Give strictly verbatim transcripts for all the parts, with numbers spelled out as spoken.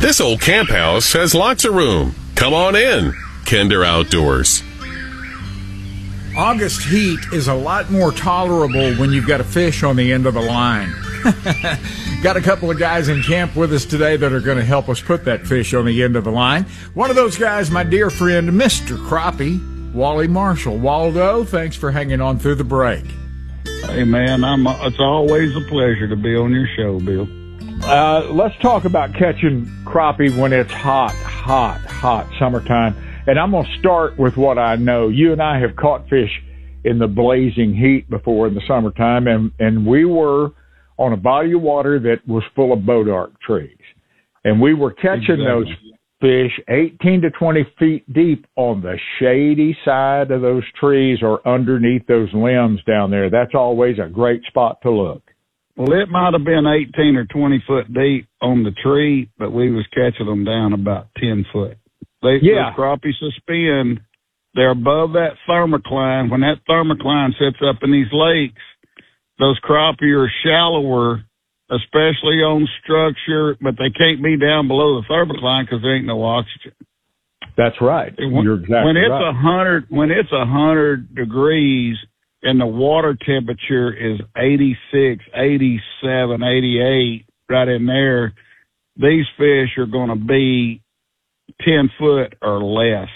This old camp house has lots of room. Come on in. Kinder Outdoors. August heat is a lot more tolerable when you've got a fish on the end of the line. Got a couple of guys in camp with us today that are going to help us put that fish on the end of the line. One of those guys, my dear friend, Mister Crappie, Wally Marshall. Waldo, thanks for hanging on through the break. Hey, man, I'm, it's always a pleasure to be on your show, Bill. Uh, let's talk about catching crappie when it's hot, hot, hot summertime. And I'm going to start with what I know. You and I have caught fish in the blazing heat before in the summertime, and, and we were on a body of water that was full of bodark trees. And we were catching exactly. those fish eighteen to twenty feet deep on the shady side of those trees or underneath those limbs down there. That's always a great spot to look. Well, it might have been eighteen or twenty foot deep on the tree, but we was catching them down about ten foot. They, yeah. Those crappie suspend. They're above that thermocline. When that thermocline sits up in these lakes, those crappie are shallower, especially on structure, but they can't be down below the thermocline because there ain't no oxygen. That's right. When, You're exactly when it's right. a hundred, when it's a hundred degrees and the water temperature is eighty-six, eighty-seven, eighty-eight, right in there, these fish are going to be ten foot or less,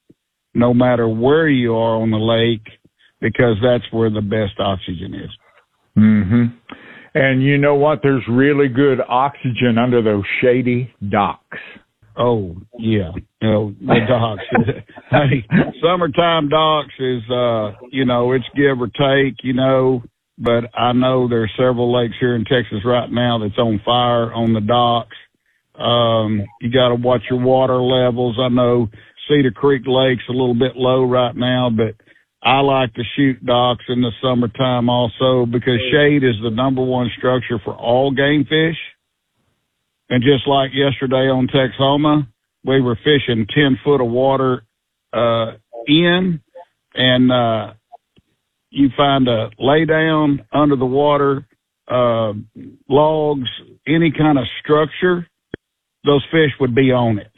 no matter where you are on the lake, because that's where the best oxygen is. Mm-hmm. And you know what? There's really good oxygen under those shady docks. Oh, yeah. You know, the docks. Hey, summertime docks is, uh, you know, it's give or take, you know, but I know there's several lakes here in Texas right now that's on fire on the docks. Um, you got to watch your water levels. I know Cedar Creek Lake's a little bit low right now, but I like to shoot docks in the summertime also because shade is the number one structure for all game fish. And just like yesterday on Texoma, we were fishing ten foot of water, uh, in, and, uh, you find a lay down under the water, uh, logs, any kind of structure, those fish would be on it.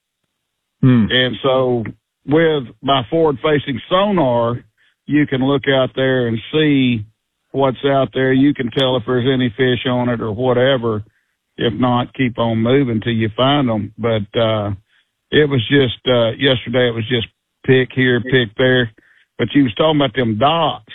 Hmm. And so with my forward-facing sonar, you can look out there and see what's out there. You can tell if there's any fish on it or whatever. If not, keep on moving till you find them. But uh, it was just uh, yesterday, it was just pick here, pick there. But you was talking about them docks.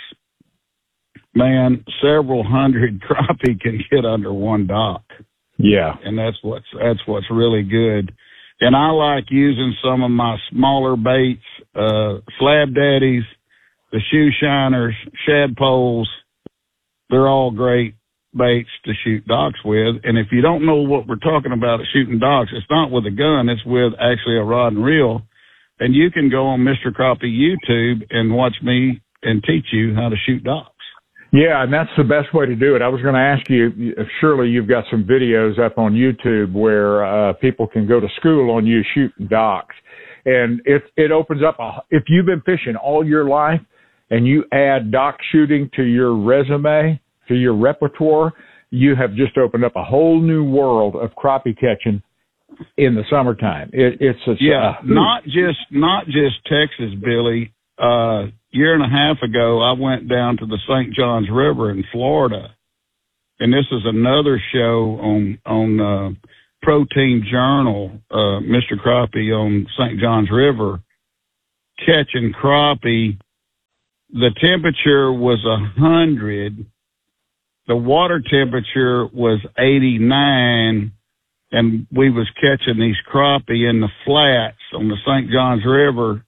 Man, several hundred crappie can get under one dock. Yeah. And that's what's, that's what's really good. And I like using some of my smaller baits, uh, slab daddies, the shoe shiners, shad poles. They're all great baits to shoot docks with. And if you don't know what we're talking about at shooting docks, it's not with a gun. It's with actually a rod and reel. And you can go on Mister Crappie YouTube and watch me and teach you how to shoot docks. Yeah, and that's the best way to do it. I was going to ask you, surely you've got some videos up on YouTube where uh, people can go to school on you shooting docks. And it, it opens up, a, if you've been fishing all your life and you add dock shooting to your resume, to your repertoire, you have just opened up a whole new world of crappie catching in the summertime. It, it's a, yeah, uh, not just, not just Texas, Billy. Uh, year and a half ago, I went down to the Saint Johns River in Florida, and this is another show on on uh, Protein Journal, uh, Mister Crappie on Saint Johns River, catching crappie. The temperature was a hundred. The water temperature was eighty-nine, and we was catching these crappie in the flats on the Saint Johns River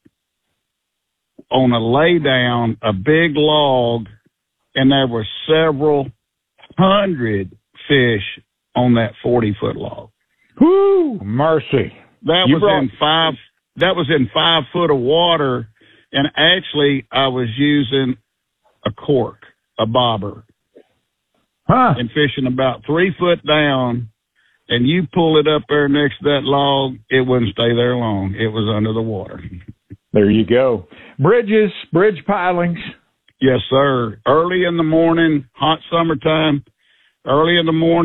on a lay down, a big log, and there were several hundred fish on that forty foot log. Whoo, mercy. That you was brought- in five, that was in five foot of water. And actually I was using a cork, a bobber, huh. and fishing about three foot down, and you pull it up there next to that log, it wouldn't stay there long. It was under the water. There you go. Bridges, bridge pilings. Yes, sir. Early in the morning, hot summertime, early in the morning,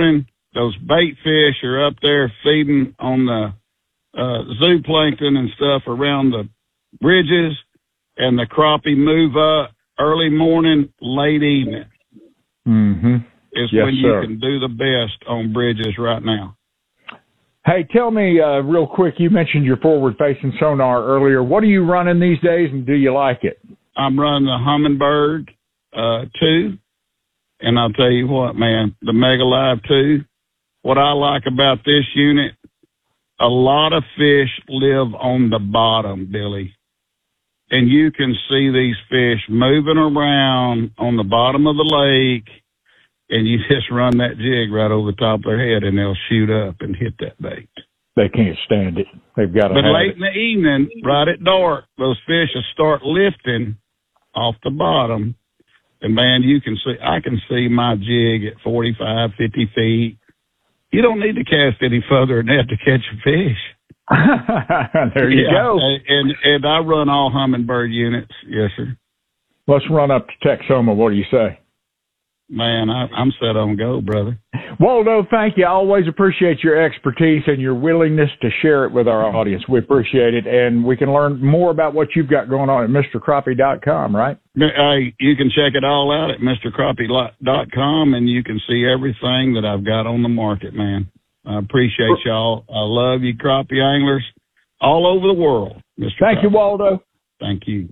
those bait fish are up there feeding on the uh, zooplankton and stuff around the bridges, and the crappie move up early morning, late evening. Mm-hmm. Is yes, when you sir. can do the best on bridges right now. Hey, tell me uh, real quick, you mentioned your forward-facing sonar earlier. What are you running these days, and do you like it? I'm running the Humminbird uh, two, and I'll tell you what, man, the Mega Live two, what I like about this unit, a lot of fish live on the bottom, Billy, and you can see these fish moving around on the bottom of the lake, and you just run that jig right over the top of their head, and they'll shoot up and hit that bait. They can't stand it. They've got to But have late it. in the evening, right at dark, those fish will start lifting off the bottom. And, man, you can see, I can see my jig at forty-five, fifty feet. You don't need to cast any further than that to catch a fish. There you yeah, go. And, and I run all Humminbird units. Yes, sir. Let's run up to Texoma. What do you say? Man, I, I'm set on go, brother. Waldo, thank you. I always appreciate your expertise and your willingness to share it with our audience. We appreciate it, and we can learn more about what you've got going on at Mister Crappie dot com, right? Hey, you can check it all out at Mister Crappie dot com, and you can see everything that I've got on the market, man. I appreciate y'all. I love you, crappie anglers all over the world, Mister Thank Crappie. you, Waldo. Thank you.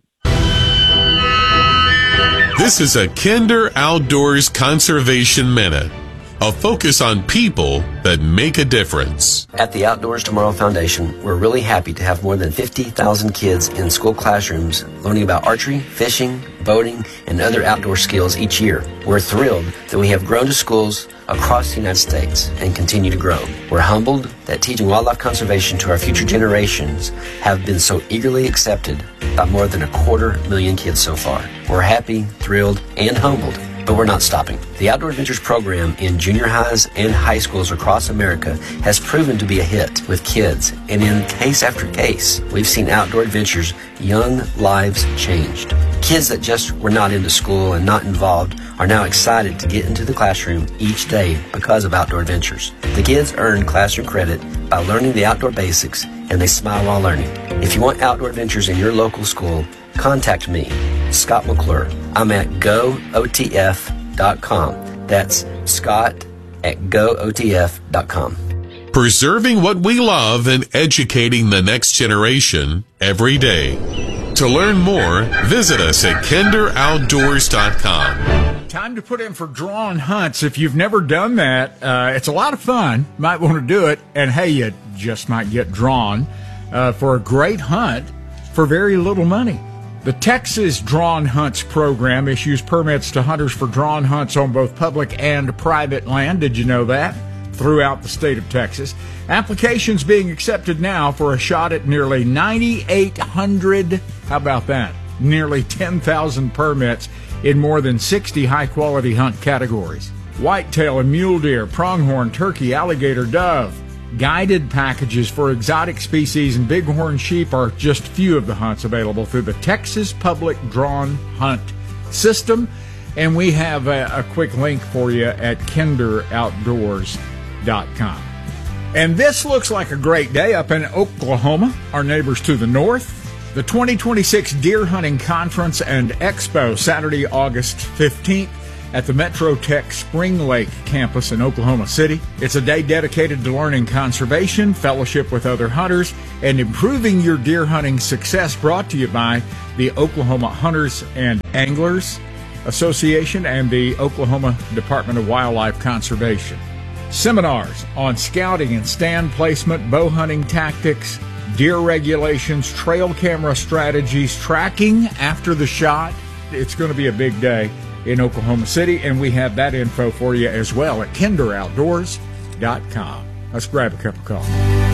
This is a Kinder Outdoors Conservation Minute, a focus on people that make a difference. At the Outdoors Tomorrow Foundation, we're really happy to have more than fifty thousand kids in school classrooms learning about archery, fishing, boating, and other outdoor skills each year. We're thrilled that we have grown to schools across the United States and continue to grow. We're humbled that teaching wildlife conservation to our future generations have been so eagerly accepted by more than a quarter million kids so far. We're happy, thrilled, and humbled, but we're not stopping. The Outdoor Adventures program in junior highs and high schools across America has proven to be a hit with kids, and in case after case, we've seen Outdoor Adventures' young lives changed. Kids that just were not into school and not involved are now excited to get into the classroom each day because of Outdoor Adventures. The kids earn classroom credit by learning the outdoor basics, and they smile while learning. If you want Outdoor Adventures in your local school, contact me, Scott McClure. I'm at go O T F dot com. That's Scott at go O T F dot com. Preserving what we love and educating the next generation every day. To learn more, visit us at Kinder Outdoors dot com. Time to put in for drawn hunts. If you've never done that, uh, it's a lot of fun. Might want to do it. And hey, you just might get drawn uh, for a great hunt for very little money. The Texas Drawn Hunts program issues permits to hunters for drawn hunts on both public and private land. Did you know that? Throughout the state of Texas. Applications being accepted now for a shot at nearly ninety-eight hundred. How about that? Nearly ten thousand permits in more than sixty high-quality hunt categories. Whitetail and mule deer, pronghorn, turkey, alligator, dove. Guided packages for exotic species and bighorn sheep are just few of the hunts available through the Texas Public Drawn Hunt System. And we have a, a quick link for you at Kinder Outdoors dot com. And this looks like a great day up in Oklahoma, our neighbors to the north. The twenty twenty-six Deer Hunting Conference and Expo, Saturday, August fifteenth. At the Metro Tech Spring Lake campus in Oklahoma City. It's a day dedicated to learning conservation, fellowship with other hunters, and improving your deer hunting success, brought to you by the Oklahoma Hunters and Anglers Association and the Oklahoma Department of Wildlife Conservation. Seminars on scouting and stand placement, bow hunting tactics, deer regulations, trail camera strategies, tracking after the shot. It's going to be a big day in Oklahoma City, and we have that info for you as well at Kinder Outdoors dot com. Let's grab a cup of coffee.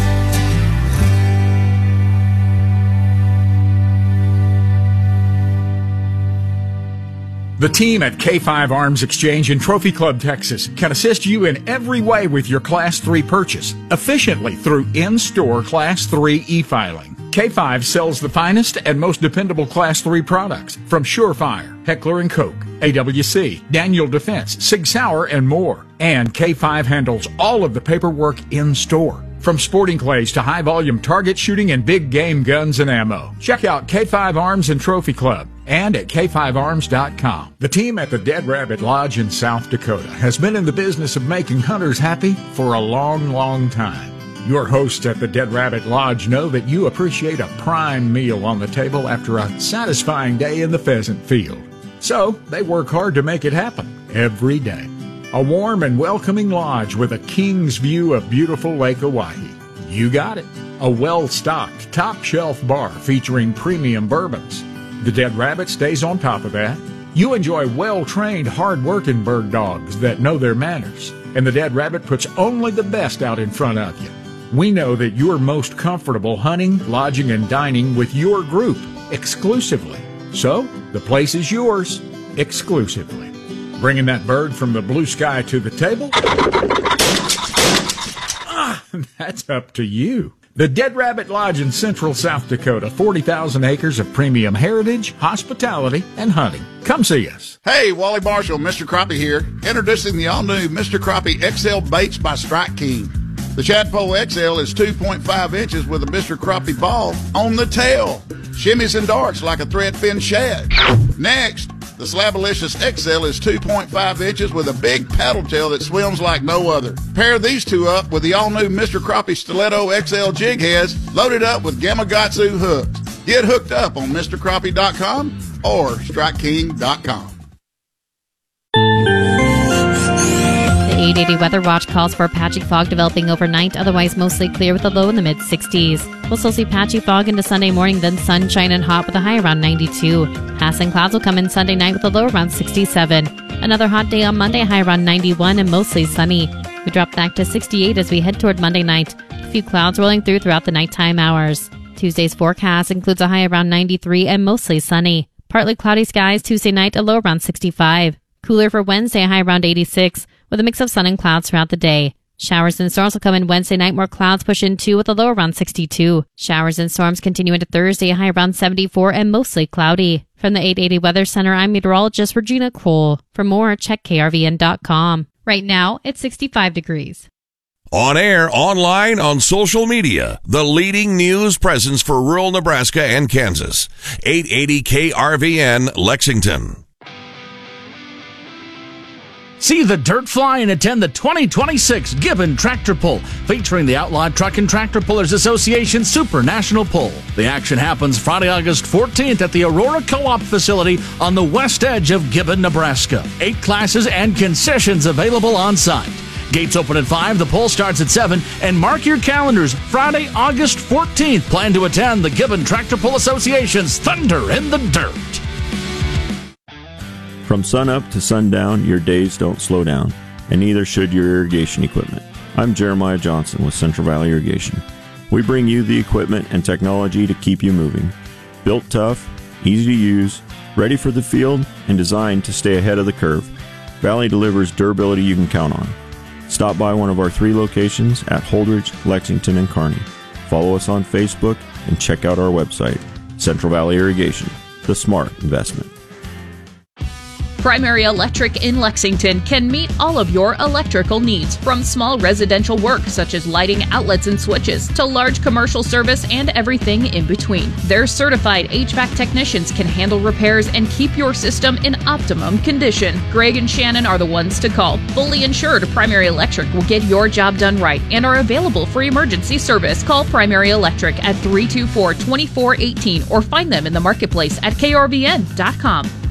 The team at K five Arms Exchange in Trophy Club, Texas, can assist you in every way with your Class three purchase efficiently through in-store Class three e-filing. K five sells the finest and most dependable Class three products from Surefire, Heckler and Koch, A W C, Daniel Defense, Sig Sauer, and more. And K five handles all of the paperwork in store, from sporting clays to high-volume target shooting and big game guns and ammo. Check out K five Arms and Trophy Club and at K five arms dot com. The team at the Dead Rabbit Lodge in South Dakota has been in the business of making hunters happy for a long, long time. Your hosts at the Dead Rabbit Lodge know that you appreciate a prime meal on the table after a satisfying day in the pheasant field. So they work hard to make it happen every day. A warm and welcoming lodge with a king's view of beautiful Lake Oahe. You got it. A well-stocked, top-shelf bar featuring premium bourbons. The Dead Rabbit stays on top of that. You enjoy well-trained, hard-working bird dogs that know their manners. And the Dead Rabbit puts only the best out in front of you. We know that you're most comfortable hunting, lodging, and dining with your group exclusively. So, the place is yours exclusively. Bringing that bird from the blue sky to the table? Ah, that's up to you. The Dead Rabbit Lodge in central South Dakota, forty thousand acres of premium heritage, hospitality, and hunting. Come see us. Hey, Wally Marshall, Mister Crappie here. Introducing the all-new Mister Crappie X L Baits by Strike King. The Shadpole X L is two point five inches with a Mister Crappie ball on the tail. Shimmies and darts like a threadfin shad. Next, the Slabalicious X L is two point five inches with a big paddle tail that swims like no other. Pair these two up with the all-new Mister Crappie Stiletto X L jig heads loaded up with Gamakatsu hooks. Get hooked up on Mister Crappie dot com or Strike King dot com. The eight eighty Weather Watch calls for patchy fog developing overnight, otherwise mostly clear with a low in the mid-sixties. We'll still see patchy fog into Sunday morning, then sunshine and hot with a high around ninety-two. Passing clouds will come in Sunday night with a low around sixty-seven. Another hot day on Monday, high around ninety-one and mostly sunny. We drop back to sixty-eight as we head toward Monday night. A few clouds rolling through throughout the nighttime hours. Tuesday's forecast includes a high around ninety-three and mostly sunny. Partly cloudy skies Tuesday night, a low around sixty-five. Cooler for Wednesday, high around eighty-six, with a mix of sun and clouds throughout the day. Showers and storms will come in Wednesday night, more clouds push in too with a low around sixty-two. Showers and storms continue into Thursday, high around seventy-four and mostly cloudy. From the eight eighty Weather Center, I'm meteorologist Regina Cole. For more, check K R V N dot com. Right now, it's sixty-five degrees. On air, online, on social media, the leading news presence for rural Nebraska and Kansas. eight eighty K R V N, Lexington. See the dirt fly and attend the twenty twenty-six Gibbon Tractor Pull, featuring the Outlawed Truck and Tractor Pullers Association Super National Pull. The action happens Friday, August fourteenth at the Aurora Co-op facility on the west edge of Gibbon, Nebraska. Eight classes and concessions available on site. Gates open at five, the poll starts at seven, and mark your calendars. Friday, August fourteenth. Plan to attend the Gibbon Tractor Pull Association's Thunder in the Dirt. From sunup to sundown, your days don't slow down, and neither should your irrigation equipment. I'm Jeremiah Johnson with Central Valley Irrigation. We bring you the equipment and technology to keep you moving. Built tough, easy to use, ready for the field, and designed to stay ahead of the curve, Valley delivers durability you can count on. Stop by one of our three locations at Holdridge, Lexington, and Kearney. Follow us on Facebook and check out our website, Central Valley Irrigation, the smart investment. Primary Electric in Lexington can meet all of your electrical needs, from small residential work such as lighting, outlets, and switches, to large commercial service and everything in between. Their certified H V A C technicians can handle repairs and keep your system in optimum condition. Greg and Shannon are the ones to call. Fully insured, Primary Electric will get your job done right and are available for emergency service. Call Primary Electric at three two four, two four one eight or find them in the marketplace at K R V N dot com.